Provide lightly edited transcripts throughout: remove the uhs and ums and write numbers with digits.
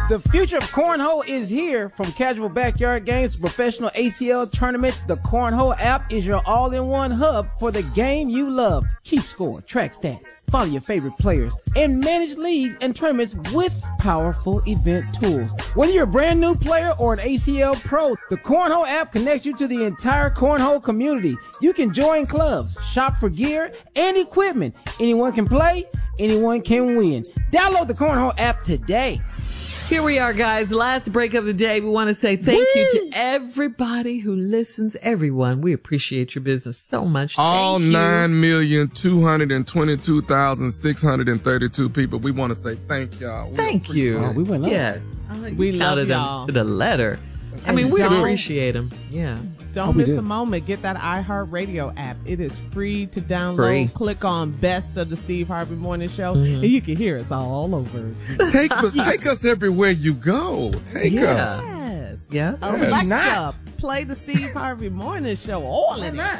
The future of cornhole is here. From casual backyard games to professional ACL tournaments, the Cornhole app is your all-in-one hub for the game you love. Keep score, track stats, follow your favorite players, and manage leagues and tournaments with powerful event tools. Whether you're a brand new player or an ACL pro, the Cornhole app connects you to the entire cornhole community. You can join clubs, shop for gear and equipment. Anyone can play, anyone can win. Download the Cornhole app today. Here we are, guys. Last break of the day. We want to say thank you to everybody who listens. Everyone, we appreciate your business so much. All 9,222,632 people. We want to say thank y'all. Thank you. Oh, we went up. Yes. We love them y'all. to the letter. I mean, we appreciate them. Yeah. Don't miss a moment. Get that iHeartRadio app. It is free to download. Free. Click on Best of the Steve Harvey Morning Show, and you can hear us all over. Take us everywhere you go. Take us. Yes. Yeah. Alexa, play the Steve Harvey Morning Show. All of it.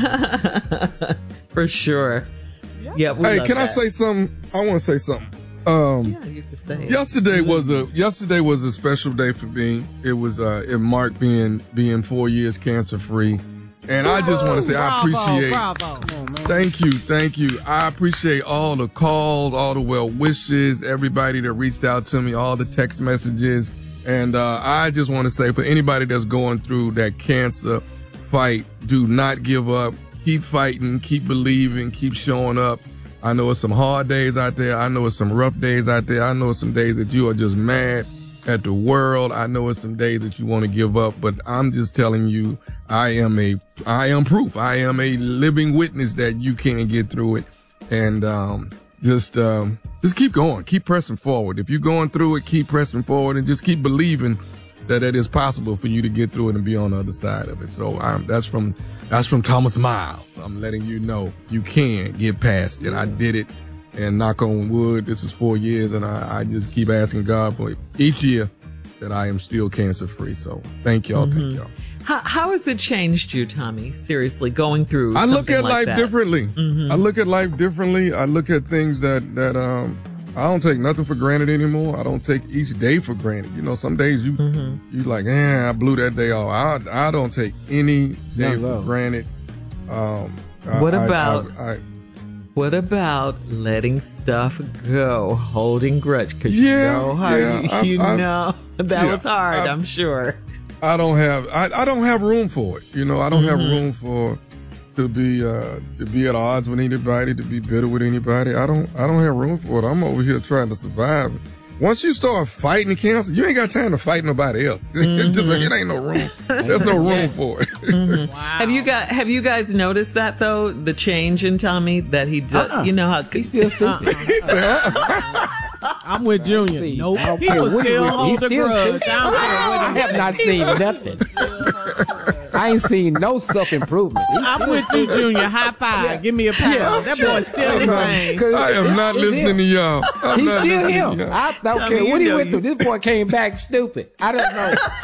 For sure. Yeah. Hey, can I say something? I want to say something. Yeah, you can say it. Yesterday was a special day for me. It was it marked being 4 years cancer free, and I just want to say I appreciate. Thank you. I appreciate all the calls, all the well wishes, everybody that reached out to me, all the text messages, and I just want to say for anybody that's going through that cancer fight, do not give up. Keep fighting. Keep believing. Keep showing up. I know it's some hard days out there. I know it's some rough days out there. I know it's some days that you are just mad at the world. I know it's some days that you want to give up, but I'm just telling you, I am proof. I am a living witness that you can get through it. And, just keep going. Keep pressing forward. If you're going through it, keep pressing forward and just keep believing that it is possible for you to get through it and be on the other side of it. So that's from Thomas Miles. I'm letting you know you can get past it. I did it, and knock on wood, this is 4 years, and I just keep asking God for each year that I am still cancer free. So thank y'all. Thank y'all. How has it changed you, Tommy? Seriously, going through I look at like life differently. I look at life differently. I look at things that I don't take nothing for granted anymore. I don't take each day for granted. You know, some days you like, I blew that day off. I don't take any day for granted. What about letting stuff go, holding grudge? Because you know that was hard. I'm sure. I don't have room for it. You know, I don't have room to be at odds with anybody, to be bitter with anybody. I don't have room for it. I'm over here trying to survive. Once you start fighting cancer, you ain't got time to fight nobody else. It's just like, it ain't no room. There's no room for it. Wow. Have you guys noticed that though? The change in Tommy that he did. You know how He's still stupid. I'm with Junior. Nope. He was still hold the grudge. I have not seen nothing. I ain't seen no self-improvement. I'm with you, Junior. High five. Give me a pound. That boy's still the same. I am not listening to y'all. He's still him. I don't care what he went through. This boy came back stupid. I don't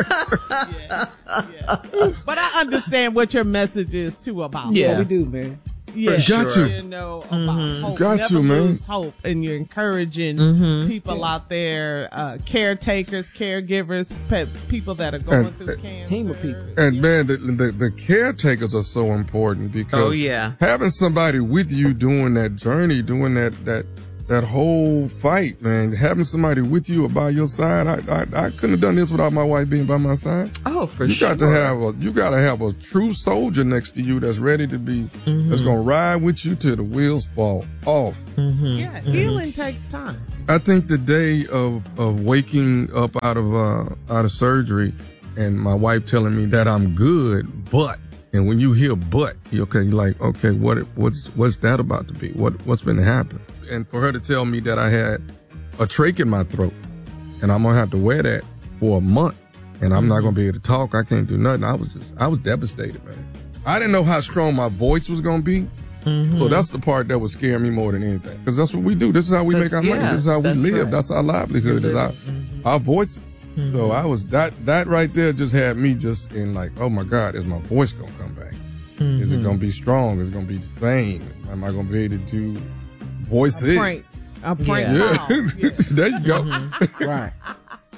know. But I understand what your message is too about. Yeah, we do, man. Yeah, got to. You know about hope. Got Never to, man. lose hope, and you're encouraging people out there, caretakers, caregivers, people that are going through cancer. Team of people. And man, the caretakers are so important because having somebody with you doing that journey, doing that whole fight, man, having somebody with you or by your side, I couldn't have done this without my wife being by my side. Oh, for you sure. You got to have a true soldier next to you that's ready to be, that's going to ride with you till the wheels fall off. Yeah, healing takes time. I think the day of waking up out of surgery and my wife telling me that I'm good, but, and when you hear but, you're like, okay, what's that about to be? What's been to happen? And for her to tell me that I had a trach in my throat and I'm going to have to wear that for a month and I'm not going to be able to talk. I can't do nothing. I was devastated, man. I didn't know how strong my voice was going to be. So that's the part that would scare me more than anything. Because that's what we do. This is how we make our money. This is how we live. Right. That's our livelihood. That's our voices. So I was, that right there just had me just in like, oh my God, is my voice going to come back? Is it going to be strong? Is it going to be the same? Am I going to be able to do voices? A prank. Yeah. There you go. Right.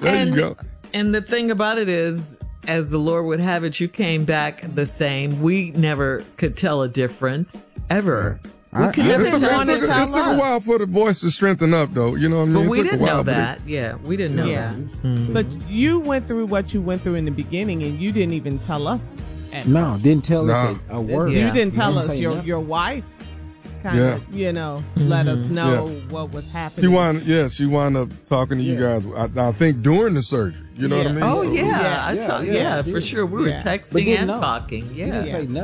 There you go. And the thing about it is, as the Lord would have it, you came back the same. We never could tell a difference ever. We could never It took a while for the voice to strengthen up, though. You know what I mean? But we didn't know that. Yeah, we didn't know that. Mm-hmm. But you went through what you went through in the beginning, and you didn't even tell us. Didn't tell us a word. You didn't tell us. Your wife kind of, let us know what was happening. She wound up talking to you guys. I think during the surgery. You know what I mean? Oh, so, for sure. We were texting and talking. Yeah. You didn't say nothing.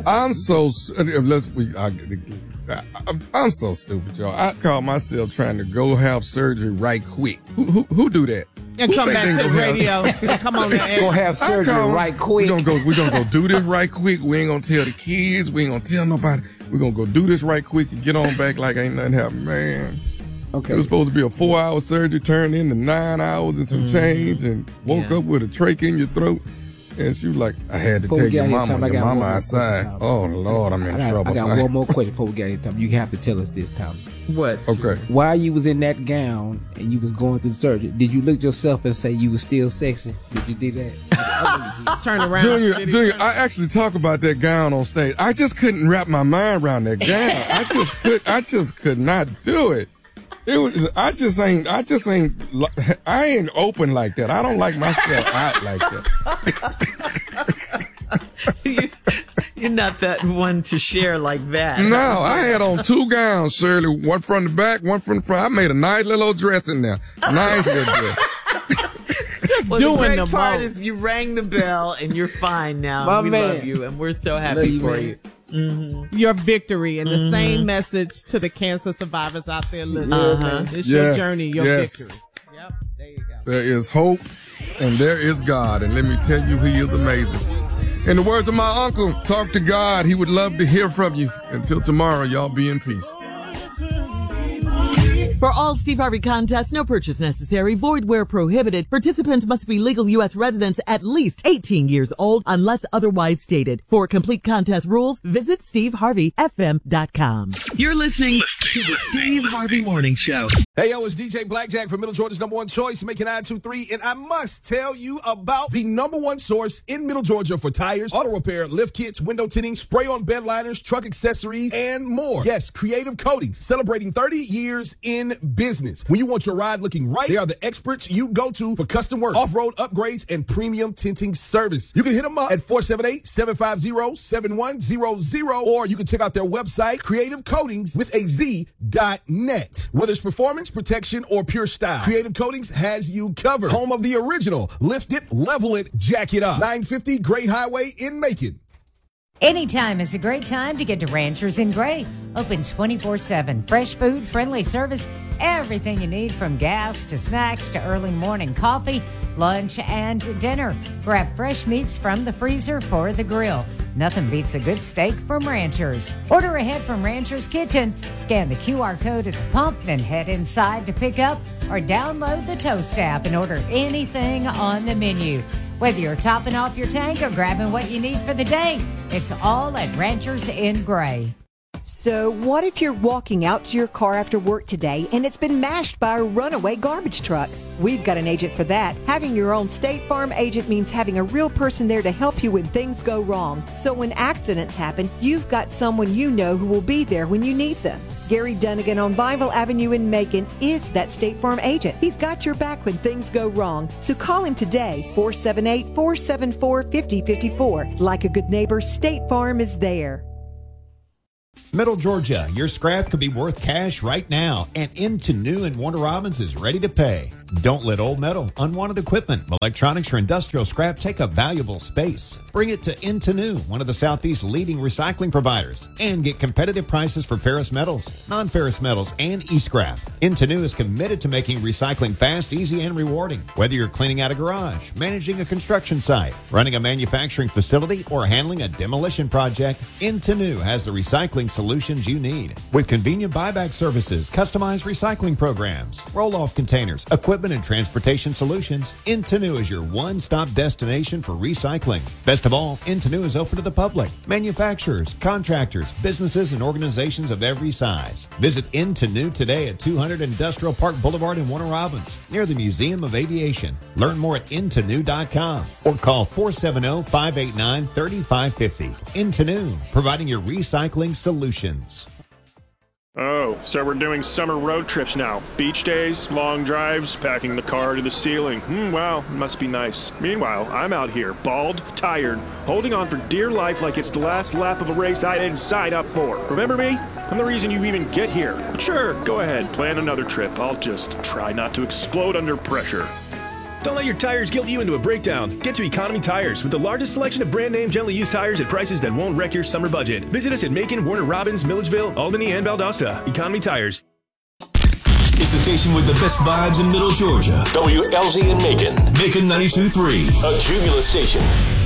I'm so stupid, y'all. I call myself trying to go have surgery right quick. Who do that? And come back to the radio. Come on, go have surgery right quick. We're gonna go do this right quick. We ain't gonna tell the kids. We ain't gonna tell nobody. We're gonna go do this right quick and get on back like ain't nothing happened, man. Okay. It was supposed to be a 4-hour surgery, turned into 9 hours and some change, and woke up with a trach in your throat. And she was like, I had to take your mama outside. Oh, Lord, I'm in trouble. I got one more question before we get into time. You have to tell us this, Tommy. What? Okay. While you was in that gown and you was going through surgery, did you look at yourself and say you was still sexy? Did you do that? Turn around. Junior, I actually talk about that gown on stage. I just couldn't wrap my mind around that gown. I just could not do it. I ain't open like that. I don't like myself out like that. You're not that one to share like that. No, I had on 2 gowns, Shirley. One from the back, one from the front. I made a nice little dress in there. Nice little dress. Doing the part is you rang the bell and you're fine now. We love you and we're so happy for you. Mm-hmm. Your victory and the same message to the cancer survivors out there listening. It's your journey, your victory. Yep, there you go. There is hope and there is God, and let me tell you, He is amazing. In the words of my uncle, talk to God. He would love to hear from you. Until tomorrow, y'all be in peace. For all Steve Harvey contests, no purchase necessary, void where prohibited. Participants must be legal U.S. residents at least 18 years old unless otherwise stated. For complete contest rules, visit SteveHarveyFM.com. You're listening to the Steve Harvey Morning Show. Hey, yo, it's DJ Blackjack from Middle Georgia's #1 choice, making 923, and I must tell you about the #1 source in Middle Georgia for tires, auto repair, lift kits, window tinting, spray-on bed liners, truck accessories, and more. Yes, Creative Coatings, celebrating 30 years in business. When you want your ride looking right, they are the experts you go to for custom work, off-road upgrades, and premium tinting service. You can hit them up at 478-750-7100, or you can check out their website, creativecoatingswithaz.net. Whether it's performance, protection, or pure style, Creative Coatings has you covered. Home of the original Lift It, Level It, Jack It Up. 950 Great Highway in Macon. Anytime is a great time to get to Ranchers in Gray. Open 24/7. Fresh food, friendly service, everything you need from gas to snacks to early morning coffee, lunch, and dinner. Grab fresh meats from the freezer for the grill. Nothing beats a good steak from Ranchers. Order ahead from Ranchers Kitchen. Scan the QR code at the pump, then head inside to pick up or download the Toast app and order anything on the menu. Whether you're topping off your tank or grabbing what you need for the day, it's all at Ranchers in Gray. So what if you're walking out to your car after work today and it's been mashed by a runaway garbage truck? We've got an agent for that. Having your own State Farm agent means having a real person there to help you when things go wrong. So when accidents happen, you've got someone you know who will be there when you need them. Gary Dunnigan on Bible Avenue in Macon is that State Farm agent. He's got your back when things go wrong. So call him today, 478-474-5054. Like a good neighbor, State Farm is there. Middle Georgia, your scrap could be worth cash right now, and Into New in Warner Robins is ready to pay. Don't let old metal, unwanted equipment, electronics, or industrial scrap take up valuable space. Bring it to Into New, one of the Southeast's leading recycling providers, and get competitive prices for ferrous metals, non-ferrous metals, and e-scrap. Into New is committed to making recycling fast, easy, and rewarding. Whether you're cleaning out a garage, managing a construction site, running a manufacturing facility, or handling a demolition project, Into New has the recycling solutions you need. With convenient buyback services, customized recycling programs, roll-off containers, equipment equipment and transportation solutions, Intenu is your one-stop destination for recycling. Best of all, Intenu is open to the public, manufacturers, contractors, businesses, and organizations of every size. Visit Intenu today at 200 Industrial Park Boulevard in Warner Robins, near the Museum of Aviation. Learn more at intenu.com or call 470-589-3550. Intenu, providing your recycling solutions. Oh, so we're doing summer road trips now. Beach days, long drives, packing the car to the ceiling. Wow, must be nice. Meanwhile, I'm out here, bald, tired, holding on for dear life like it's the last lap of a race I didn't sign up for. Remember me? I'm the reason you even get here. But sure, go ahead, plan another trip. I'll just try not to explode under pressure. Don't let your tires guilt you into a breakdown. Get to Economy Tires with the largest selection of brand name gently used tires at prices that won't wreck your summer budget. Visit us at Macon, Warner Robins, Milledgeville, Albany, and Valdosta. Economy Tires. It's the station with the best vibes in Middle Georgia. WLZ in Macon. Macon 92.3. A Jubilee station.